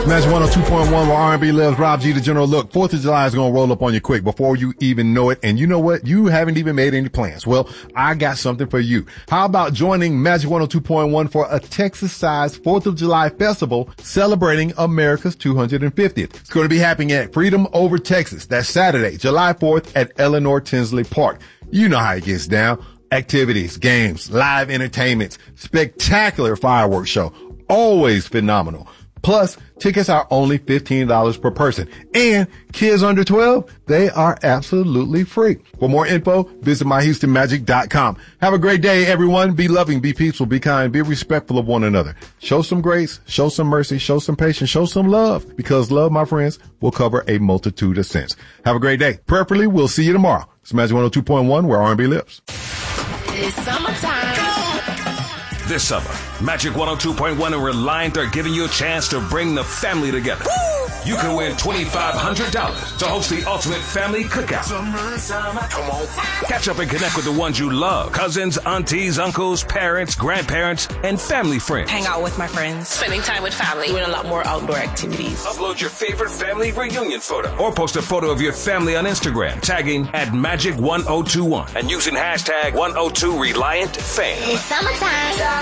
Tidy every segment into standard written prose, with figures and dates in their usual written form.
Magic 102.1 where R&B lives. Rob G, the General. Look, 4th of July is going to roll up on you quick before you even know it. And you know what? You haven't even made any plans. Well, I got something for you. How about joining Magic 102.1 for a Texas-sized 4th of July festival celebrating America's 250th? It's going to be happening at Freedom Over Texas. That's Saturday, July 4th at Eleanor Tinsley Park. You know how it gets down. Activities, games, live entertainments, spectacular fireworks show. Always phenomenal. Plus, tickets are only $15 per person. And kids under 12, they are absolutely free. For more info, visit myhoustonmagic.com. Have a great day, everyone. Be loving, be peaceful, be kind, be respectful of one another. Show some grace, show some mercy, show some patience, show some love. Because love, my friends, will cover a multitude of sins. Have a great day. Preferably, we'll see you tomorrow. It's Magic 102.1 where R&B lives. It's summertime. This summer, Magic 102.1 and Reliant are giving you a chance to bring the family together. Woo! You can win $2,500 to host the ultimate family cookout. Summer. Come on. Catch up and connect with the ones you love. Cousins, aunties, uncles, parents, grandparents, and family friends. Hang out with my friends. Spending time with family. Doing a lot more outdoor activities. Upload your favorite family reunion photo. Or post a photo of your family on Instagram, tagging at Magic1021 and using hashtag 102ReliantFam. It's summertime.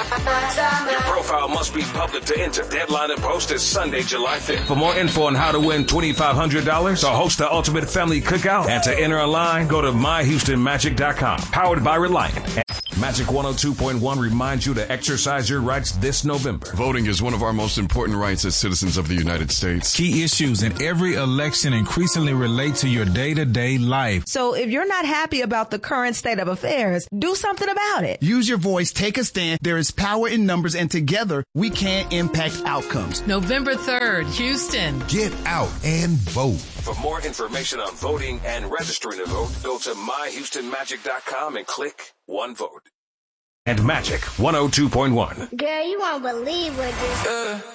Your profile must be public to enter. Deadline and post is Sunday, July 5th. For more info on how to win $2,500 to host the ultimate family cookout and to enter online, go to myhoustonmagic.com. Powered by Reliant. Magic 102.1 reminds you to exercise your rights this November. Voting is one of our most important rights as citizens of the United States. Key issues in every election increasingly relate to your day-to-day life. So if you're not happy about the current state of affairs, do something about it. Use your voice, take a stand. There is power in numbers, and together we can impact outcomes. November 3rd, Houston. Get out and vote. For more information on voting and registering to vote, go to myhoustonmagic.com and click One Vote. And Magic 102.1. Girl, you won't believe what this